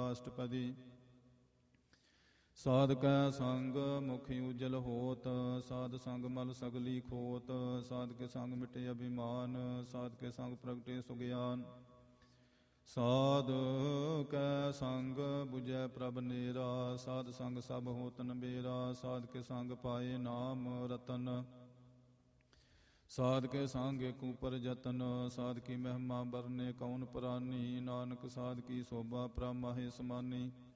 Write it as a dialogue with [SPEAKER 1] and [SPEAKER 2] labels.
[SPEAKER 1] ਅਸ਼ਟਪਦੀ। ਸਾਧ ਕੈ ਸੰਗ ਮੁਖ ਉਜਲ ਹੋਤ, ਸਾਧ ਸੰਗ ਮਲ ਸਗਲੀ ਖੋਤ। ਸਾਧ ਕੇ ਸੰਗ ਮਿਟੇ ਅਭਿਮਾਨ, ਸਾਧ ਕੇ ਸੰਗ ਪ੍ਰਗਟੇ ਸੁਗਿਆਨ। ਸਾਧ ਕੈ ਸੰਗ ਬੁਝੈ ਪ੍ਰਭ ਨੇਰਾ, ਸਾਧ ਸੰਗ ਸਭ ਹੋਤ ਨਬੇਰਾ। ਸਾਧ ਕੇ ਸੰਗ ਪਾਏ ਨਾਮ ਰਤਨ, ਸਾਧ ਕੇ ਸੰਗ ਏਕ ਊਪਰ ਜਤਨ। ਸਾਧ ਕੀ ਮਹਿਮਾ ਬਰਨੇ ਕੌਣ ਪ੍ਰਾਨੀ, ਨਾਨਕ ਸਾਧ ਕੀ ਸੋਭਾ ਪ੍ਰਭ ਮਾਹੇ ਸਮਾਨੀ।